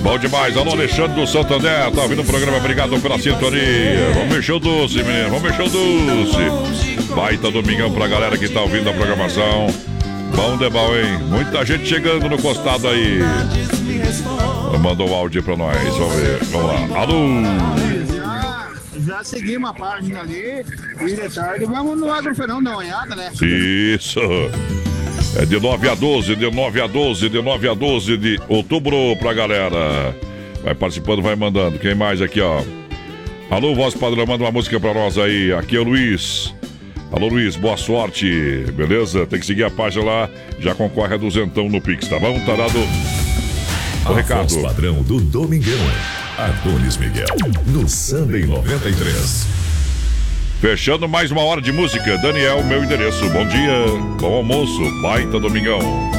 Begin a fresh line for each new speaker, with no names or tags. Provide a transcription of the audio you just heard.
Bom demais, alô Alexandre do Santander, tá ouvindo o programa, obrigado pela sintonia. Vamos mexer o doce, menino, vamos mexer o doce. Baita domingão pra galera que tá ouvindo a programação. Bom de bom, hein? Muita gente chegando no costado aí. Mandou o áudio pra nós, vamos ver, vamos lá. Alô!
Já seguimos a página ali e de tarde vamos no Agrofenão da Manhada, né?
Isso! É de 9 a 12, de 9 a 12, de 9 a 12 de outubro pra galera. Vai participando, vai mandando. Quem mais aqui, ó? Alô, voz padrão, manda uma música pra nós aí. Aqui é o Luiz. Alô, Luiz, boa sorte. Beleza? Tem que seguir a página lá. Já concorre a duzentão no Pix, tá bom? Tá dado o recado.
Voz padrão do Domingão. Adonis Miguel, no Samba em 93.
Fechando mais uma hora de música. Daniel, meu endereço. Bom dia, bom almoço, baita domingão.